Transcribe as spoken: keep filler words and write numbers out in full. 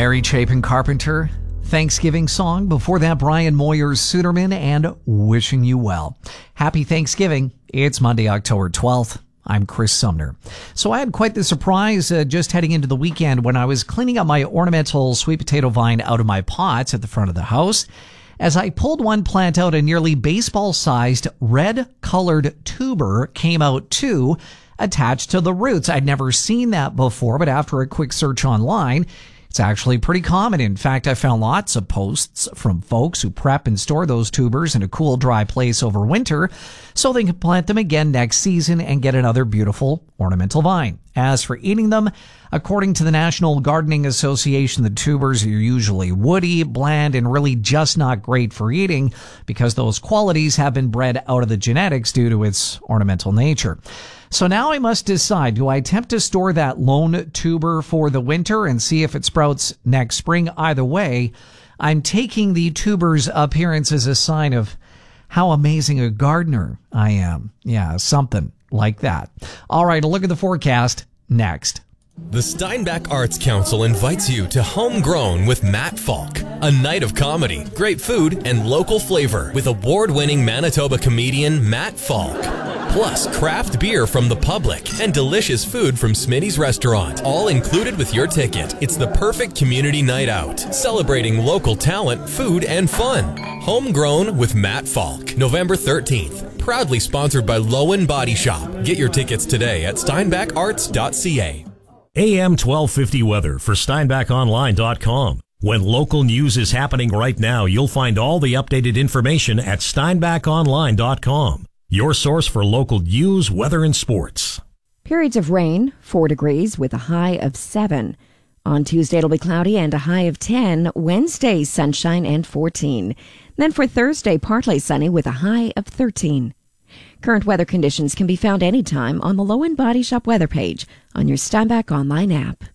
Mary Chapin Carpenter, Thanksgiving song. Before that, Brian Moyer's Suderman and Wishing You Well. Happy Thanksgiving. It's Monday, October twelfth. I'm Chris Sumner. So I had quite the surprise uh, just heading into the weekend when I was cleaning up my ornamental sweet potato vine out of my pots at the front of the house. As I pulled one plant out, a nearly baseball-sized red-colored tuber came out too, attached to the roots. I'd never seen that before, but after a quick search online, it's actually pretty common. In fact, I found lots of posts from folks who prep and store those tubers in a cool, dry place over winter so they can plant them again next season and get another beautiful ornamental vine. As for eating them, according to the National Gardening Association, the tubers are usually woody, bland, and really just not great for eating because those qualities have been bred out of the genetics due to its ornamental nature. So now I must decide, do I attempt to store that lone tuber for the winter and see if it sprouts next spring? Either way, I'm taking the tuber's appearance as a sign of how amazing a gardener I am. Yeah, something like that. All right, a look at the forecast next. The Steinbach Arts Council invites you to Homegrown with Matt Falk, a night of comedy, great food, and local flavor with award-winning Manitoba comedian Matt Falk. Plus, craft beer from the public and delicious food from Smitty's Restaurant, all included with your ticket. It's the perfect community night out, celebrating local talent, food, and fun. Homegrown with Matt Falk, November thirteenth. Proudly sponsored by Lowen Body Shop. Get your tickets today at steinbach arts dot c a. A M twelve fifty weather for steinbach online dot com. When local news is happening right now, you'll find all the updated information at steinbach online dot com. Your source for local news, weather, and sports. Periods of rain, four degrees with a high of seven. On Tuesday, it'll be cloudy and a high of ten. Wednesday, sunshine and fourteen. Then for Thursday, partly sunny with a high of thirteen. Current weather conditions can be found anytime on the Lowen Body Shop weather page on your Steinbach Online app.